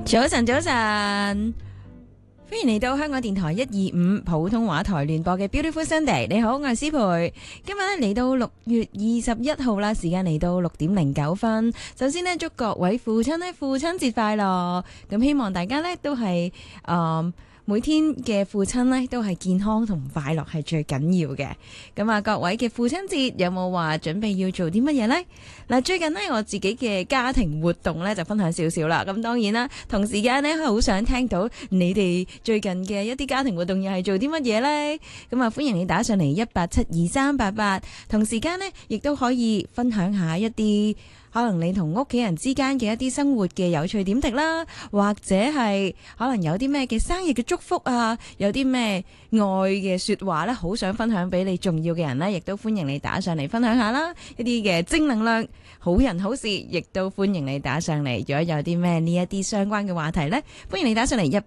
早晨，早晨，歡迎嚟到香港電台125普通話台聯播嘅 Beautiful Sunday。你好，我係思培。今日咧嚟到6月21號啦，時間嚟到6點09分。首先呢，祝各位父親呢父親節快樂。咁希望大家呢都係每天嘅父親呢都係健康同快樂係最緊要嘅。咁啊，各位嘅父親節有冇話準備要做啲乜嘢呢？嗱，最近呢，我自己嘅家庭活動呢就分享少少啦。咁當然啦，同時間呢，好想聽到你哋最近嘅一啲家庭活動又係做啲乜嘢呢？咁啊，歡迎你打上嚟1872388。同時間呢，亦都可以分享下一啲可能你同屋企人之間嘅一啲生活嘅有趣點滴啦，或者係可能有啲咩嘅生日嘅祝福啊，有啲咩愛嘅說話呢，好想分享俾你重要嘅人呢，亦都歡迎你打上嚟分享下啦。一啲嘅正能量、好人好事，亦都歡迎你打上嚟。如果有啲咩呢一啲相關嘅話題呢，歡迎你打上嚟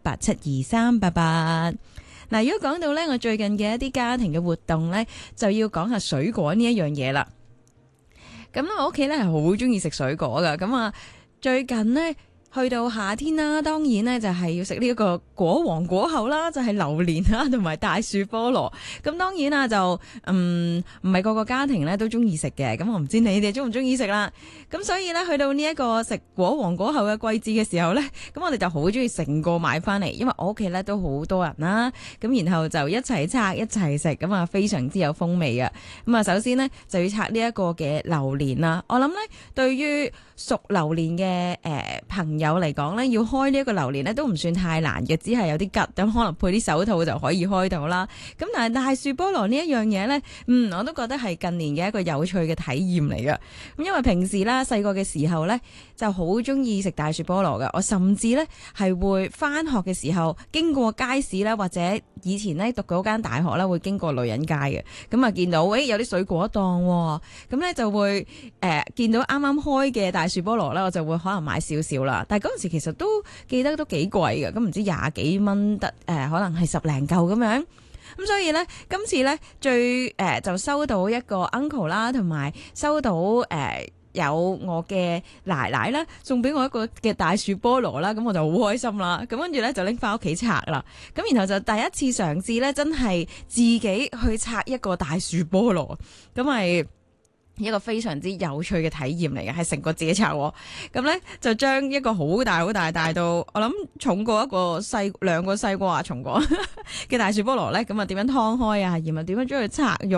1872388。嗱，如果講到呢，我最近嘅一啲家庭嘅活動呢，就要講下水果呢一樣嘢啦。咁我屋企咧係好中意食水果噶，咁啊最近呢，去到夏天啦，當然呢就係要食呢一個果王果后啦，就係榴蓮啦，同埋大樹菠蘿。咁當然啦，就唔係個個家庭咧都中意食嘅。咁我唔知你哋中唔中意食啦。咁所以咧，去到呢一個食果王果后嘅季節嘅時候咧，咁我哋就好中意成個買翻嚟，因為我屋企咧都好多人啦。咁然後就一齊拆一齊食，咁啊非常之有風味嘅。咁啊，首先呢，就要拆呢一個嘅榴蓮啦。我諗咧，對於熟榴蓮嘅朋友嚟講咧，要開呢一個榴蓮咧都唔算太難嘅，只係有啲吉，咁可能配啲手套就可以開到啦。咁但係大樹菠蘿呢一樣嘢咧，我都覺得係近年嘅一個有趣嘅體驗嚟嘅。咁因為平時啦細個嘅時候咧就好中意食大樹菠蘿嘅，我甚至咧係會翻學嘅時候經過街市啦，或者以前咧讀嗰間大學啦會經過女人街嘅，咁啊見到有啲水果檔，咁咧就會見到啱啱開嘅大樹菠蘿咧，我就會可能買少少啦。但係嗰陣時其實都記得都幾貴嘅，咁唔知20幾蚊得可能係10零嚿咁樣。咁所以咧，今次咧最就收到一個 uncle 啦，同埋收到有我嘅奶奶啦，送俾我一個嘅大樹菠蘿啦，咁我就好開心啦。咁跟住咧就拎翻屋企拆啦。咁然後就第一次嘗試咧，真係自己去拆一個大樹菠蘿，咁係一個非常之有趣嘅體驗嚟嘅，係成個自己拆。咁咧就將一個好大到我諗重過兩個西瓜重過嘅大樹菠蘿咧，咁啊點樣劏開啊，然後點樣將佢拆肉